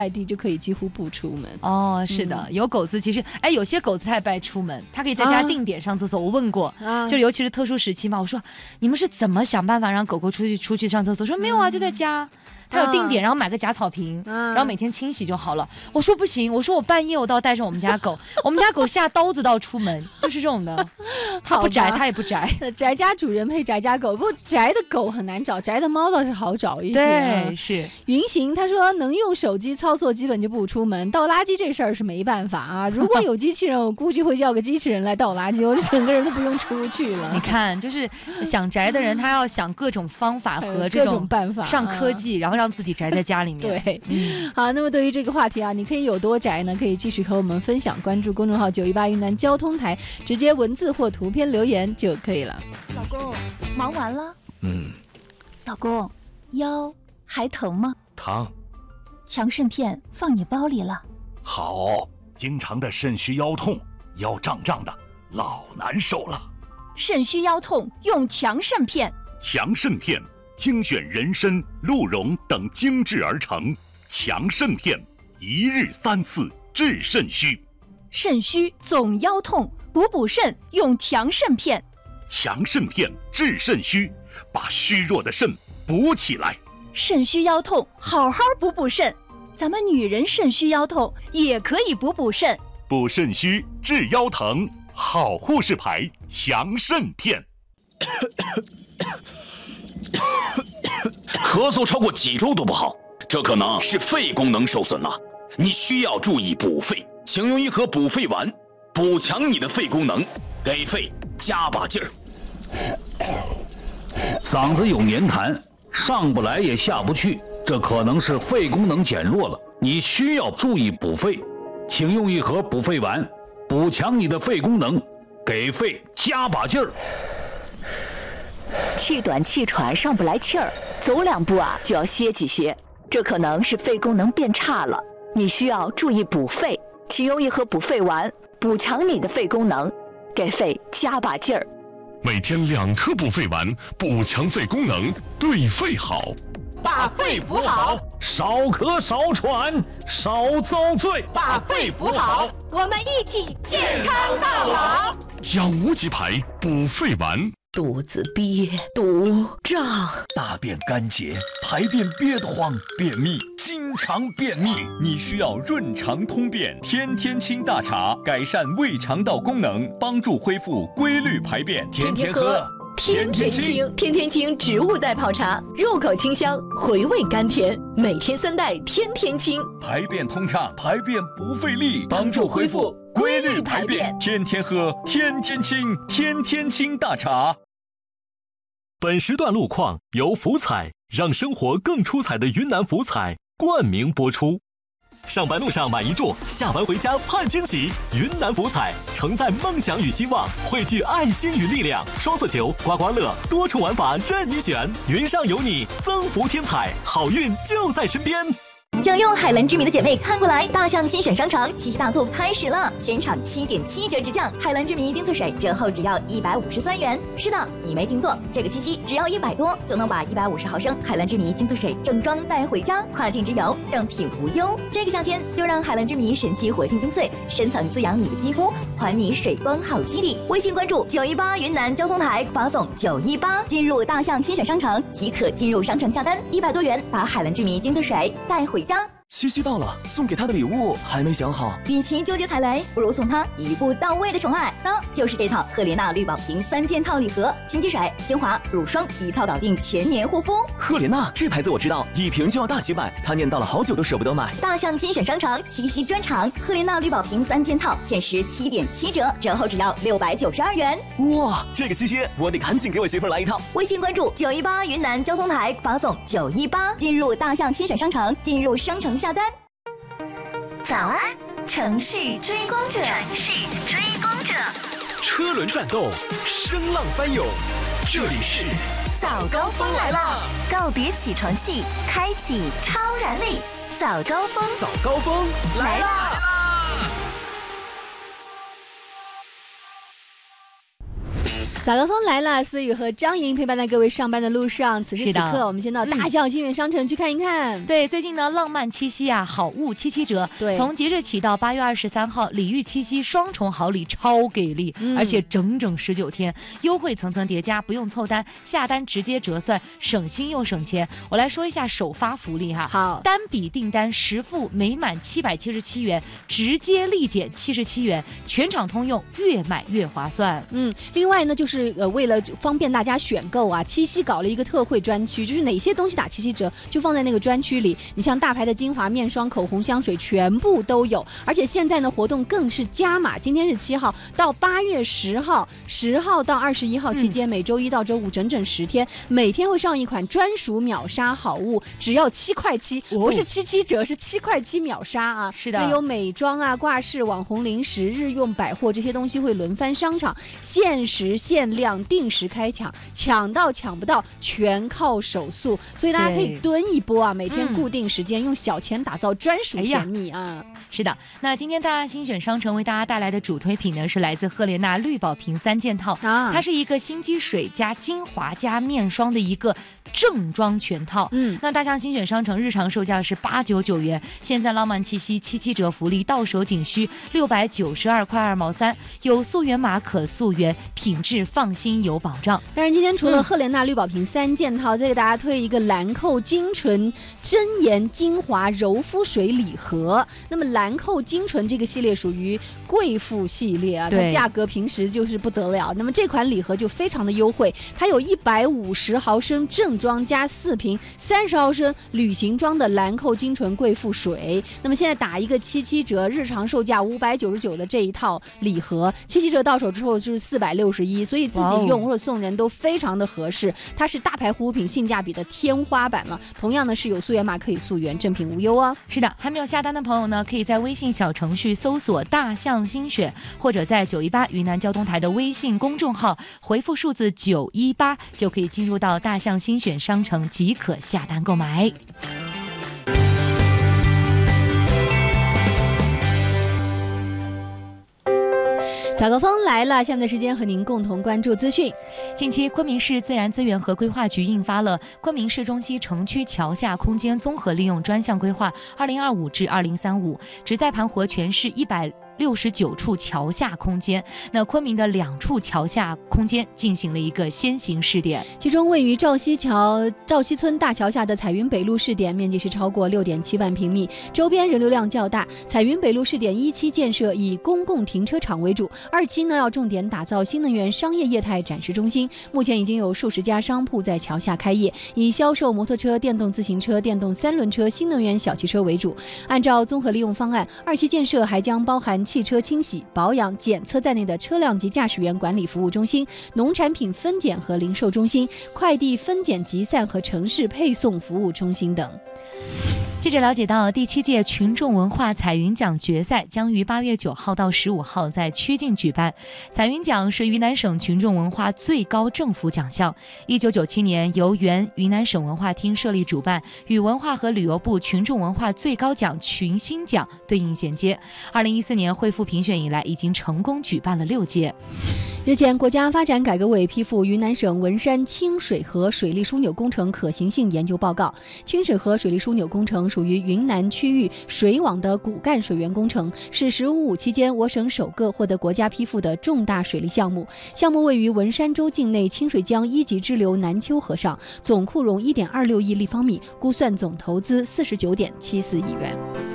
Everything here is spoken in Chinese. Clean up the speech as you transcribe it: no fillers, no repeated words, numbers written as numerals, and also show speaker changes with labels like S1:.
S1: 外地就可以几乎不出门。
S2: 哦，是的，有狗子其实，有些狗子它也不爱出门，它可以在家定点上厕所。我问过，就尤其是特殊时期嘛，我说你们是怎么想办法让狗狗出去上厕所？说没有啊，就在家。他有定点，然后买个假草坪，然后每天清洗就好了。我说不行，我说我半夜我都要带上我们家狗，我们家狗下刀子都要出门，就是这种的。它不宅，它也不宅。
S1: 宅家主人配宅家狗，不过宅的狗很难找，宅的猫倒是好找一些。
S2: 对，是。
S1: 云行他说能用手机操作，基本就不出门。倒垃圾这事儿是没办法啊，如果有机器人，我估计会叫个机器人来倒垃圾，我整个人都不用出去了。
S2: 你看，就是想宅的人，他要想各种方法和这种
S1: 办法，
S2: 上科技，然后让自己宅在家里面。
S1: 对，好，那么对于这个话题啊，你可以有多宅呢？可以继续和我们分享，关注公众号918云南交通台，直接文字或图片留言就可以了。
S3: 老公，忙完了？老公，腰还疼吗？
S4: 疼。
S3: 强肾片放你包里了。
S4: 好，经常的肾虚腰痛，腰胀胀的，老难受了。
S3: 肾虚腰痛用强肾片。
S4: 强肾片精选人参、鹿茸等精制而成，强肾片一日3次治肾虚。
S3: 肾虚总腰痛，补肾用强肾片。
S4: 强肾片治肾虚，把虚弱的肾补起来。
S3: 肾虚腰痛，好好补肾。咱们女人肾虚腰痛也可以补肾。
S4: 补肾虚治腰疼，好护士牌强肾片。
S5: 咳嗽超过几周都不好，这可能是肺功能受损了。你需要注意补肺，请用一盒补肺丸，补强你的肺功能，给肺加把劲儿。
S6: 嗓子有黏痰，上不来也下不去，这可能是肺功能减弱了。你需要注意补肺，请用一盒补肺丸，补强你的肺功能，给肺加把劲儿。
S7: 气短气喘上不来气儿，走2步就要歇几歇，这可能是肺功能变差了。你需要注意补肺，请用一盒补肺丸，补强你的肺功能，给肺加把劲儿。
S8: 每天2颗补肺丸，补强肺功能，对肺好。
S9: 把肺补好，
S6: 少咳少喘少遭罪。
S9: 把肺补好，我们一起健康到老。
S8: 养无极牌补肺丸。
S10: 肚子憋、肚胀、
S11: 大便干结、排便憋得慌、便秘、经常便秘，你需要润肠通便天天清大茶，改善胃肠道功能，帮助恢复规律排便。天天喝
S10: 天天清，天天清植物代泡茶，入口清香，回味甘甜，每天3袋天天清，
S11: 排便通畅，排便不费力，帮助恢复规律排便。天天喝天天清，天天清大茶。
S12: 本时段路况由福彩让生活更出彩的云南福彩冠名播出。上班路上买一注，下班回家盼惊喜。云南福彩承载梦想与希望，汇聚爱心与力量。双色球、刮刮乐多重玩法任你选，云上有你，增福添彩，好运就在身边。
S13: 想用海蓝之谜的姐妹看过来，大象新选商场七夕大促开始了，全场7.7折直降，海蓝之谜丁粹水折后只要153元。是的，你没听错，这个七夕只要100多就能把150毫升海蓝之谜丁粹水正装带回家，跨境直邮，正品无忧。这个夏天就让海蓝之谜神奇活性精粹深层滋养你的肌肤，还你水光好肌理。微信关注918云南交通台，发送918进入大象新选商城即可进入商城下单，100多元把海蓝之谜精粹水带回家。
S14: 七夕到了，送给他的礼物还没想好。
S13: 与其纠结踩雷，不如送他一步到位的宠爱。那就是这套赫莲娜绿宝瓶3件套礼盒，新机水、精华、乳霜一套搞定全年护肤。
S14: 赫莲娜这牌子我知道，1瓶就要大几百，他念叨了好久都舍不得买。
S13: 大象新选商场七夕专场，赫莲娜绿宝瓶3件套限时7.7折，折后只要692元。
S14: 哇，这个七夕我得赶紧给我媳妇来一套。
S13: 微信关注918云南交通台，发送918进入大象新选商场，进入商城下单。
S15: 早安，城市追光者，城市追光者，
S16: 车轮转动，声浪翻涌，这里是
S15: 早高峰来了，告别起床气，开启超燃力，早高峰，
S16: 早高峰来啦！
S1: 早高峰来了，思雨和张莹陪伴在各位上班的路上。此时此刻，我们先到大象新源商城去看一看。
S2: 对，最近呢，浪漫七夕啊，好物7折。
S1: 对，
S2: 从即日起到8月23号，礼遇七夕双重好礼超给力，而且整整19天，优惠层层叠加，不用凑单，下单直接折算，省心又省钱。我来说一下首发福利哈。
S1: 好，
S2: 单笔订单10付每满777元，直接立减77元，全场通用，越买越划算。
S1: 另外呢，就是为了方便大家选购啊，七夕搞了一个特惠专区，就是哪些东西打7七折，就放在那个专区里。你像大牌的精华、面霜、口红、香水，全部都有。而且现在呢，活动更是加码，今天是7号到8月10号，10号到21号期间，每周一到周五整整10天，每天会上一款专属秒杀好物，只要7块7，不是7七折，是7块7秒杀啊！
S2: 是的，
S1: 那有美妆啊、挂饰、网红零食、日用百货这些东西会轮番商场，限时限量，定时开抢，抢到抢不到全靠手速，所以大家可以蹲一波啊！每天固定时间，用小钱打造专属甜蜜啊！
S2: 是的，那今天大家新选商城为大家带来的主推品呢，是来自赫莲娜绿宝瓶3件套，它是一个心机水加精华加面霜的一个正装全套。那大象新选商城日常售价是899元，现在浪漫七夕7七折福利，到手仅需692块2毛3，有溯源码可溯源，品质放心有保障。
S1: 当然，今天除了赫莲娜绿宝瓶3件套，再给大家推一个兰蔻精纯真颜精华柔肤水礼盒。那么兰蔻精纯这个系列属于贵妇系列啊，它价格平时就是不得了。那么这款礼盒就非常的优惠，它有150毫升正装加4瓶30毫升旅行装的兰蔻精纯贵妇水。那么现在打一个7七折，日常售价599的这一套礼盒，7七折到手之后就是461，所以自己用或者送人都非常的合适。它是大牌护肤品性价比的天花板了。同样呢是有溯源码可以溯源，正品无忧哦。
S2: 是的，还没有下单的朋友呢，可以在微信小程序搜索大象新选，或者在918云南交通台的微信公众号回复数字918，就可以进入到大象新选商城，即可下单购买。
S1: 早高峰来了，下面的时间和您共同关注资讯。
S2: 近期，昆明市自然资源和规划局印发了《昆明市中西城区桥下空间综合利用专项规划（2025至2035）》，旨在盘活全市169处桥下空间。那昆明的2处桥下空间进行了一个先行试点，
S1: 其中位于赵溪村大桥下的彩云北路试点面积是超过6.7万平米，周边人流量较大。彩云北路试点1期建设以公共停车场为主，2期呢要重点打造新能源商业业态展示中心。目前已经有数十家商铺在桥下开业，以销售摩托车、电动自行车、电动3轮车、新能源小汽车为主。按照综合利用方案，2期建设还将包含汽车清洗、保养、检测在内的车辆及驾驶员管理服务中心、农产品分拣和零售中心、快递分拣集散和城市配送服务中心等。
S2: 记者了解到，第7届群众文化彩云奖决赛将于8月9号到15号在曲靖举办。彩云奖是云南省群众文化最高政府奖项，1997年由原云南省文化厅设立主办，与文化和旅游部群众文化最高奖群星奖对应衔接。2014年恢复评选以来，已经成功举办了6届。
S1: 日前，国家发展改革委批复云南省文山清水河水利枢纽工程可行性研究报告。清水河水利枢纽工程属于云南区域水网的骨干水源工程，是“十五五”期间我省首个获得国家批复的重大水利项目。项目位于文山州境内清水江1级支流南丘河上，总库容1.26亿立方米，估算总投资49.74亿元。